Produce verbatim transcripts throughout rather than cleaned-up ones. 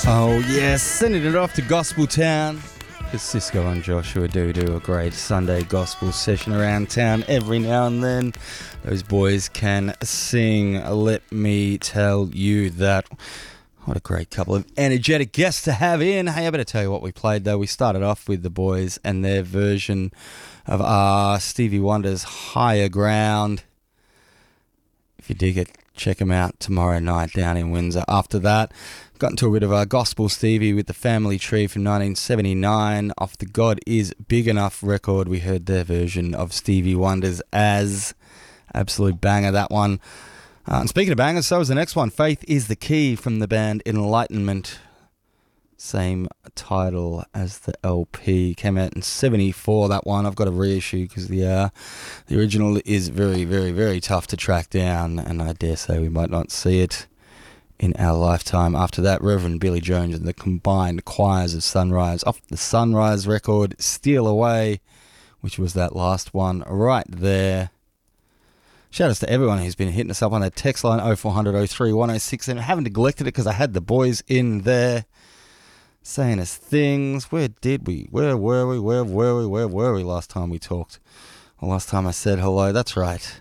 Oh yes, sending it off to Gospel Town, because Cisco and Joshua do do a great Sunday gospel session around town every now and then. Those boys can sing, let me tell you that. What a great couple of energetic guests to have in. Hey, I better tell you what we played though. We started off with the boys and their version of uh, Stevie Wonder's Higher Ground. If you dig it, check them out tomorrow night down in Windsor. After that, got into a bit of a gospel Stevie with the Family Tree from nineteen seventy-nine off the God Is Big Enough record. We heard their version of Stevie Wonder's As. Absolute banger, that one. Uh, and speaking of bangers, so is the next one. Faith Is the Key from the band Enlightenment. Same title as the L P. Came out in seventy-four, that one. I've got a reissue because the, uh, the original is very, very, very tough to track down. And I dare say we might not see it in our lifetime. After that, Reverend Billy Jones and the combined choirs of Sunrise off the Sunrise record, Steal Away, which was that last one right there. Shout outs to everyone who's been hitting us up on that text line oh four hundred oh three one oh six, and I haven't neglected it because I had the boys in there saying us things. Where did we? Where were we? Where were we? Where were we last time we talked? Well, last time I said hello, that's right.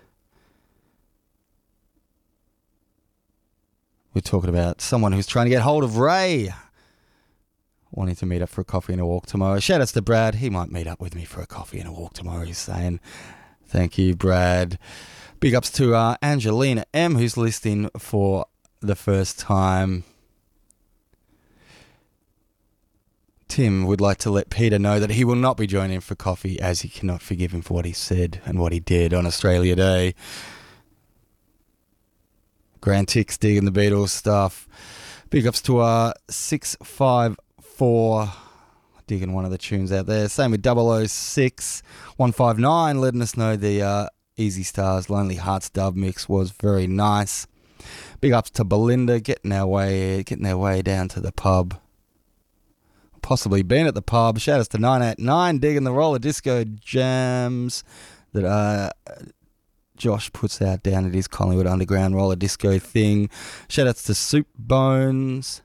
We're talking about someone who's trying to get hold of Ray, wanting to meet up for a coffee and a walk tomorrow. Shout outs to Brad. He might meet up with me for a coffee and a walk tomorrow, he's saying. Thank you, Brad. Big ups to uh, Angelina M, who's listening for the first time. Tim would like to let Peter know that he will not be joining for coffee as he cannot forgive him for what he said and what he did on Australia Day. Grand Tix digging the Beatles stuff. Big ups to uh, six five four, digging one of the tunes out there. Same with double oh six one five nine, letting us know the uh, Easy Stars Lonely Hearts dub mix was very nice. Big ups to Belinda, getting our way, getting our way down to the pub. Possibly been at the pub. Shout outs to nine eight nine, digging the roller disco jams that uh, Josh puts out down at his Collingwood Underground roller disco thing. Shout outs to Soup Bones.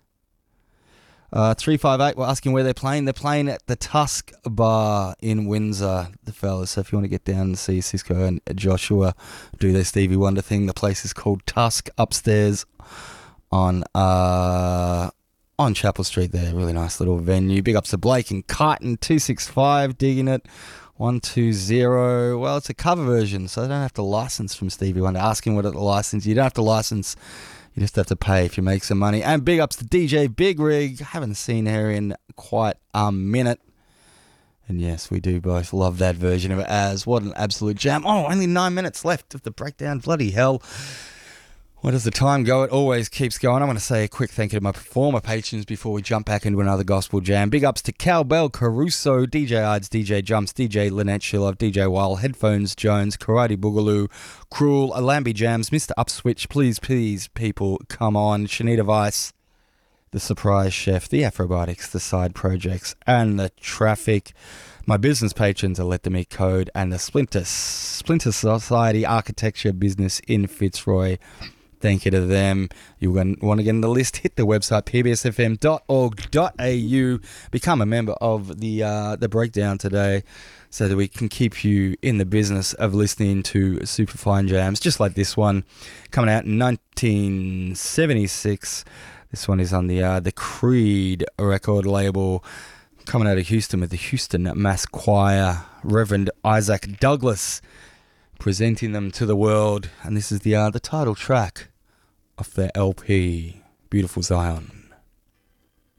Uh, three five eight, we're asking where they're playing. They're playing at the Tusk Bar in Windsor, the fellas. So if you want to get down and see Cisco and Joshua do their Stevie Wonder thing, the place is called Tusk, upstairs on uh, on Chapel Street there. Really nice little venue. Big ups to Blake and Kyton, two six five, digging it. one two zero. Well, it's a cover version, so they don't have to license from Stevie Wonder. Asking what it license. You don't have to license. You just have to pay if you make some money. And big ups to D J Big Rig. Haven't seen her in quite a minute. And yes, we do both love that version of it as. What an absolute jam. Oh, only nine minutes left of the breakdown. Bloody hell. Where does the time go? It always keeps going. I want to say a quick thank you to my performer patrons before we jump back into another gospel jam. Big ups to Cowbell Caruso, D J Ides, D J Jumps, D J Lynette Shilov, D J Wild, Headphones Jones, Karate Boogaloo, Cruel, Alambi Jams, Mister Upswitch, Please Please People, Come On, Shanita Vice, The Surprise Chef, The Afrobiotics, The Side Projects, and The Traffic. My business patrons are Let Them Eat Code and the Splinter, Splinter Society Architecture Business in Fitzroy. Thank you to them. You want to get in the list, hit the website, p b s f m dot org dot a u. Become a member of the uh, the breakdown today so that we can keep you in the business of listening to super fine jams, just like this one, coming out in nineteen seventy-six. This one is on the uh, the Creed record label, coming out of Houston with the Houston Mass Choir, Reverend Isaac Douglas, presenting them to the world. And this is the uh, the title track of their L P, Beautiful Zion.